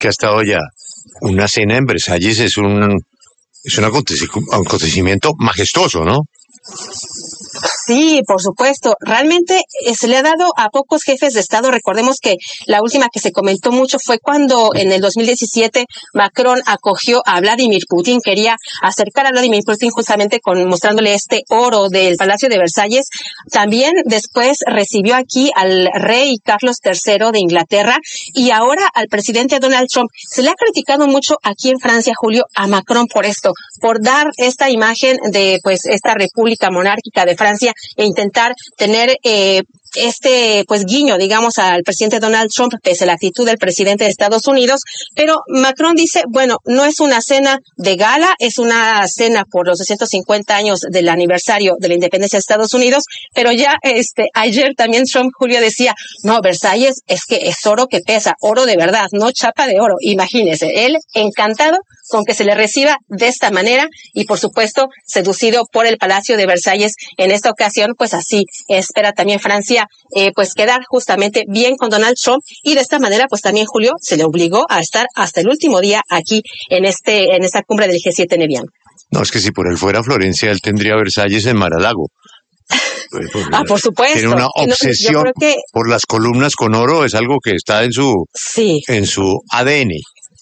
que ha estado allá. Una cena en Versalles es un acontecimiento majestuoso, ¿no? Sí, por supuesto. Realmente se le ha dado a pocos jefes de Estado. Recordemos que la última que se comentó mucho fue cuando en el 2017 Macron acogió a Vladimir Putin. Quería acercar a Vladimir Putin justamente mostrándole este oro del Palacio de Versalles. También después recibió aquí al rey Carlos III de Inglaterra y ahora al presidente Donald Trump. Se le ha criticado mucho aquí en Francia, Julio, a Macron por esto, por dar esta imagen de pues esta república monárquica de Francia e intentar tener guiño, digamos, al presidente Donald Trump, pese a la actitud del presidente de Estados Unidos. Pero Macron dice, bueno, no es una cena de gala, es una cena por los 250 años del aniversario de la independencia de Estados Unidos, pero ya ayer también Trump, Julio, decía, no, Versalles es que es oro que pesa, oro de verdad, no chapa de oro. Imagínese, él encantado con que se le reciba de esta manera y, por supuesto, seducido por el Palacio de Versalles. En esta ocasión, pues así espera también Francia quedar justamente bien con Donald Trump y de esta manera pues también Julio se le obligó a estar hasta el último día aquí en esta cumbre del G7 Nevian. No, es que si por él fuera Florencia, él tendría Versalles en Mar-a-Lago. Por supuesto. Tiene una obsesión por las columnas con oro, es algo que está en su ADN.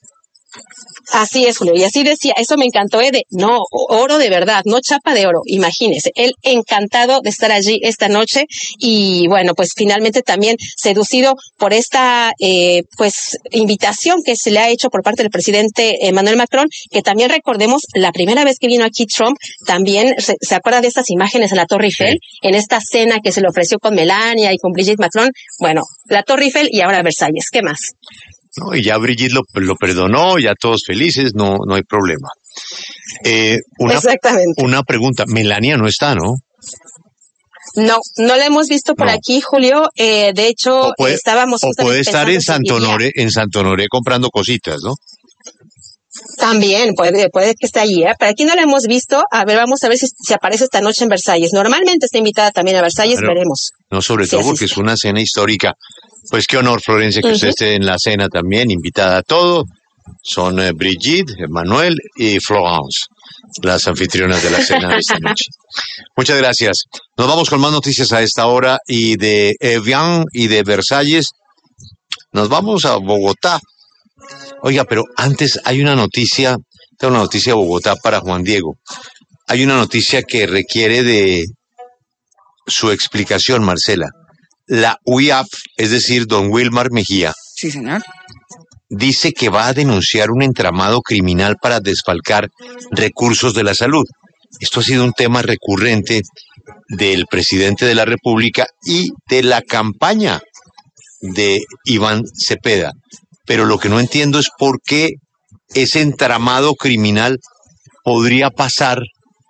Así es, Julio, y así decía, eso me encantó, no, oro de verdad, no chapa de oro, imagínese, él encantado de estar allí esta noche y bueno, pues finalmente también seducido por esta invitación que se le ha hecho por parte del presidente Emmanuel Macron, que también recordemos, la primera vez que vino aquí Trump, también se acuerda de estas imágenes en la Torre Eiffel, en esta cena que se le ofreció con Melania y con Brigitte Macron, bueno, la Torre Eiffel y ahora Versalles, ¿qué más? No, y ya Brigitte lo perdonó, ya todos felices, no hay problema. Exactamente. Una pregunta, Melania no está, ¿no? No la hemos visto por aquí, Julio. De hecho, estábamos... O puede estar en Santo Honoré comprando cositas, ¿no? También, puede que esté allí, ¿eh? Pero aquí no la hemos visto. A ver, vamos a ver si aparece esta noche en Versalles. Normalmente está invitada también a Versalles, veremos. No, sobre todo porque es una cena histórica. Pues qué honor, Florencia, que usted esté en la cena también, invitada a todo. Son Brigitte, Emmanuel y Florence, las anfitrionas de la cena de esta noche. Muchas gracias. Nos vamos con más noticias a esta hora y de Evian y de Versalles. Nos vamos a Bogotá. Oiga, pero antes hay una noticia de Bogotá para Juan Diego. Hay una noticia que requiere de su explicación, Marcela. La UIAF, es decir, don Wilmar Mejía, sí, señor, dice que va a denunciar un entramado criminal para desfalcar recursos de la salud. Esto ha sido un tema recurrente del presidente de la República y de la campaña de Iván Cepeda. Pero lo que no entiendo es por qué ese entramado criminal podría pasar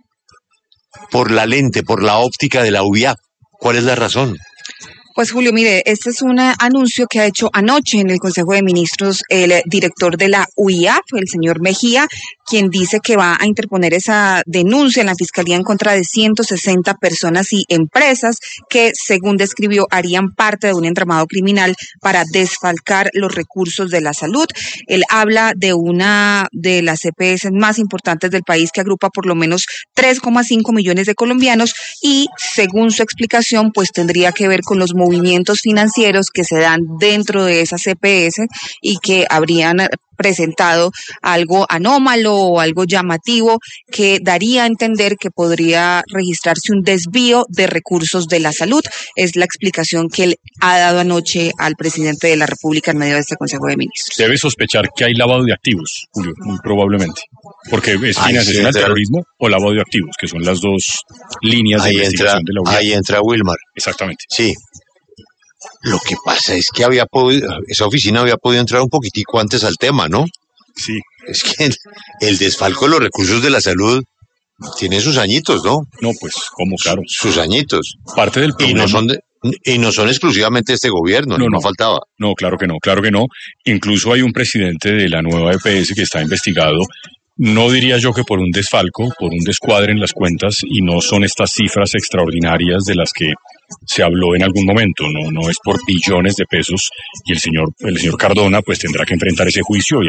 por la lente, por la óptica de la UIAF. ¿Cuál es la razón? Pues Julio, mire, este es un anuncio que ha hecho anoche en el Consejo de Ministros el director de la UIAF, el señor Mejía, quien dice que va a interponer esa denuncia en la Fiscalía en contra de 160 personas y empresas que, según describió, harían parte de un entramado criminal para desfalcar los recursos de la salud. Él habla de una de las EPS más importantes del país que agrupa por lo menos 3,5 millones de colombianos y, según su explicación, pues tendría que ver con los movimientos financieros que se dan dentro de esas EPS y que habrían presentado algo anómalo o algo llamativo que daría a entender que podría registrarse un desvío de recursos de la salud. Es la explicación que él ha dado anoche al presidente de la República en medio de este Consejo de Ministros. Debe sospechar que hay lavado de activos, Julio, muy probablemente, porque es financiación al terrorismo o lavado de activos, que son las dos líneas de investigación de la UIA. Ahí entra Wilmar. Exactamente. Sí. Lo que pasa es que esa oficina había podido entrar un poquitico antes al tema, ¿no? Sí. Es que el desfalco de los recursos de la salud tiene sus añitos, ¿no? No, pues, ¿cómo? Claro. Sus añitos. Parte del problema. Y no son exclusivamente este gobierno, no faltaba. No, claro que no. Incluso hay un presidente de la nueva EPS que está investigado. No diría yo que por un desfalco, por un descuadre en las cuentas, y no son estas cifras extraordinarias de las que se habló en algún momento, no es por billones de pesos, y el señor Cardona pues tendrá que enfrentar ese juicio y